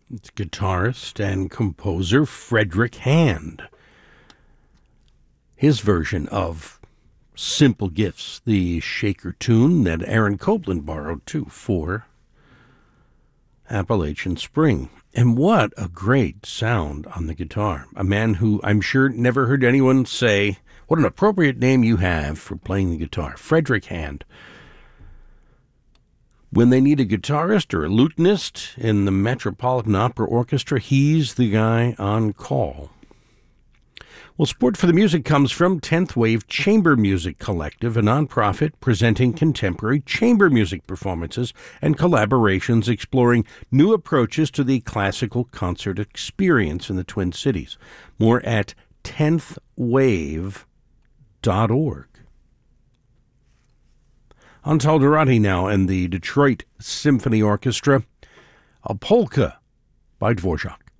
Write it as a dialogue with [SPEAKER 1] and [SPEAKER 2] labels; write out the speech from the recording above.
[SPEAKER 1] It's guitarist and composer Frederick Hand. His version of Simple Gifts, the Shaker tune that Aaron Copland borrowed too for Appalachian Spring. And what a great sound on the guitar. A man who I'm sure never heard anyone say, what an appropriate name you have for playing the guitar. Frederick Hand. When they need a guitarist or a lutenist in the Metropolitan Opera Orchestra, he's the guy on call. Well, support for the music comes from 10th Wave Chamber Music Collective, a nonprofit presenting contemporary chamber music performances and collaborations exploring new approaches to the classical concert experience in the Twin Cities. More at 10thwave.org. Antal Dorati now and the Detroit Symphony Orchestra, a polka by Dvorak.